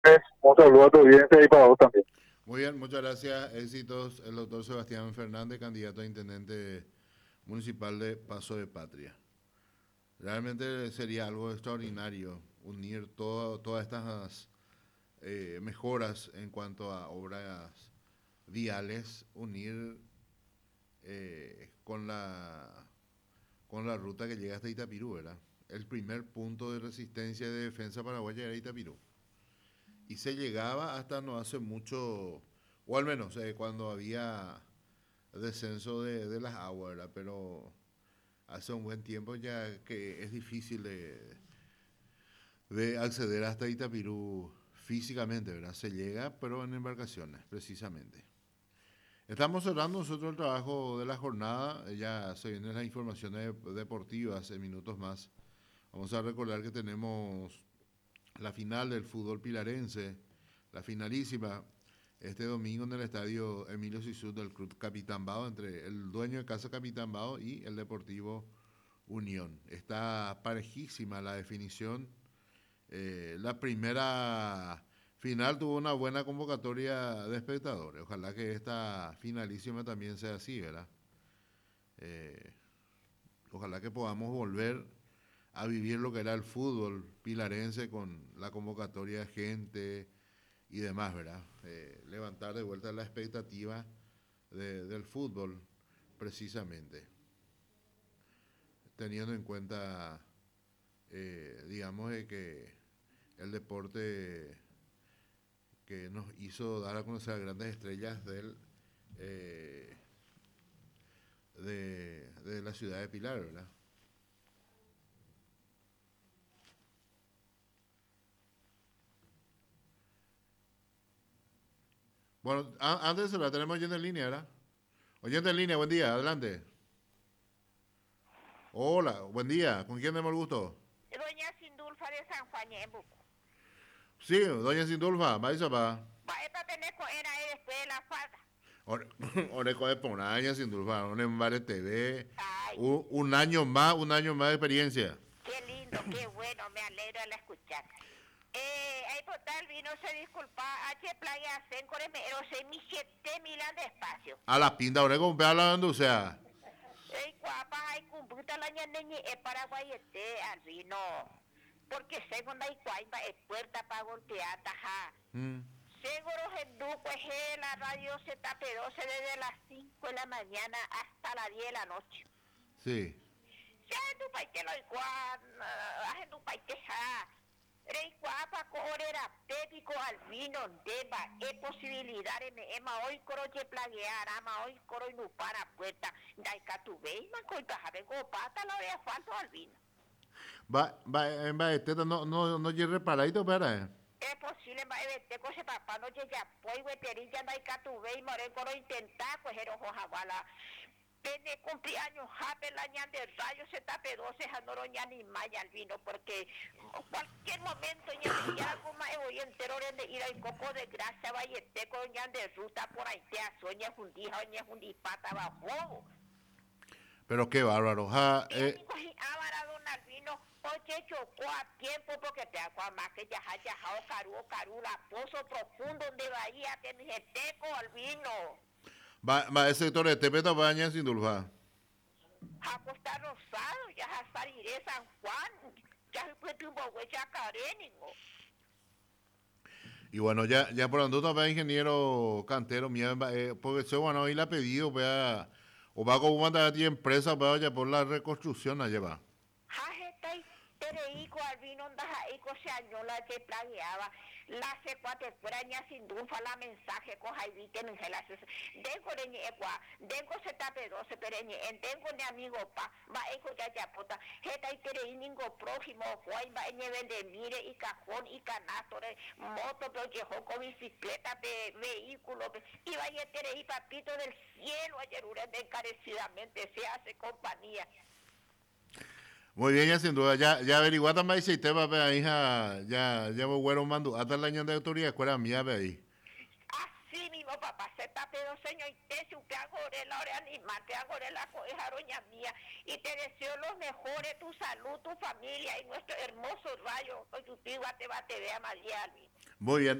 Un saludo a tu audiencia y para vos también. Muy bien, muchas gracias. Éxitos, el doctor Sebastián Fernández, candidato a intendente municipal de Paso de Patria. Realmente sería algo extraordinario unir todas estas mejoras en cuanto a obras viales, unir con la ruta que llega hasta Itapirú, ¿verdad? El primer punto de resistencia y de defensa paraguaya era Itapirú. Y se llegaba hasta no hace mucho, o al menos cuando había descenso de las aguas, ¿verdad? Pero hace un buen tiempo ya que es difícil de acceder hasta Itapirú físicamente, ¿verdad? Se llega, pero en embarcaciones, precisamente. Estamos cerrando nosotros el trabajo de la jornada, ya se vienen las informaciones deportivas en minutos más. Vamos a recordar que tenemos la final del fútbol pilarense, la finalísima, este domingo en el estadio Emilio Sisú del Club Capitán Bao, entre el dueño de casa Capitán Bao y el Deportivo Unión. Está parejísima la definición. La primera final tuvo una buena convocatoria de espectadores. Ojalá que esta finalísima también sea así, ¿verdad? Eh, Ojalá que podamos volver a vivir lo que era el fútbol pilarense con la convocatoria de gente y demás, ¿verdad? Levantar de vuelta la expectativa del fútbol, precisamente, teniendo en cuenta, digamos, que el deporte que nos hizo dar a conocer a grandes estrellas eh, de la ciudad de Pilar, ¿verdad? Bueno, antes la tenemos oyente en línea, ¿verdad? Oyente en línea, buen día, adelante. Hola, buen día, ¿con quién tenemos el gusto? Doña Sindulfa de San Juan Ñebuco. Sí, doña Sindulfa, vais a pa. Va a tener con era ahí después de la falda. Oreco de Ponaña, Sindulfa, un embare TV, Ay, un año más de experiencia. qué lindo, qué bueno, me alegro al escuchar. Ahí por tal vino se disculpa, H playa Sencore me erose mi 7.000 de espacio. A la pinta, Oreco, un hablando, o sea. Ey, guapa, ay, cumputa la ñaneñi, Paraguay al vino. Porque segunda y cuaima es puerta para golpear, taja. Mm, Seguro Genduco es la radio ZP12 desde las 5 de la mañana hasta las 10 de la noche. sí. Ya tu pai te lo igual, tu pai te ja. Rey guapa corera tépico al vino deba e posibilidades me ema hoy coro que plaguear ama hoy coro y no para puerta dai catubei man coita jabe go pata la vea falso al vino. Este no llegue reparadito, para. Es posible más de cosas papá no llega pues veterilla dai catubei more coro intentar pues ero jojabala. Pene cumpleaños, jape la ñan de rayo, se tape 12, janoro ñan ni maya al vino, porque cualquier momento ñan ya como voy entero de ir al coco de grasa, vaya con ñan de ruta por ahí, te asoña fundija, ñan fundipata bajo. Pero qué bárbaro. Ja, Y a mí cogí ábara don Albino, oye, chocó a tiempo porque te hago más que ya haya jao caru, la pozo profundo donde vaya, que mi teco Albino. ese sector de Tepeta, baña Sindulfa. A Costa Rosado, ya a Sariré San Juan, ya se puede un poco Chacarénigo. Y bueno, ya por donde está ingeniero cantero, mía, porque se bueno, hoy le ha pedido, vea, o va con una de empresa, vaya por la reconstrucción, allá va. Jajetai, Tereico, Albino, Ndajaico, se añola que plagueaba. La secuate fueraña sin duda la mensaje coja y que no se las dengo de ñegua, dengo se tape 12 pereñe, dengo de amigo pa, va eco ya pota, jeta y tere ningo prójimo, juan va ñeven de mire y cajón y canasto de moto, pero llevó con bicicleta, vehículo, y vaya tere y papito del cielo, ayer encarecidamente se hace compañía. Muy bien, ya sin duda, ya averiguaste más si te va a ver, hija, ya voy a mando, hasta la año de autoridad, escuela mía, ve ahí. Así mismo, papá, se tape dedo, señor, y te su que hago la hora animal, te hago la coja, doña mía, y te deseo los mejores, tu salud, tu familia y nuestro hermoso rayo, te va a te vea María Alvin. Muy bien.